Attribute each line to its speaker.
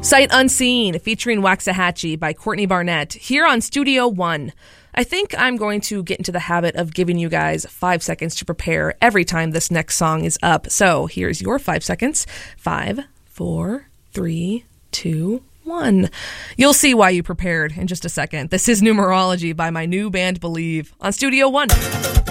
Speaker 1: Sight Unseen, featuring Waxahachie by Courtney Barnett, here on Studio One. I think I'm going to get into the habit of giving you guys 5 seconds to prepare every time this next song is up. So here's your 5 seconds. 5, 4, 3, 2, 1. You'll see why you prepared in just a second. This is Numerology by my new band Believe on Studio One.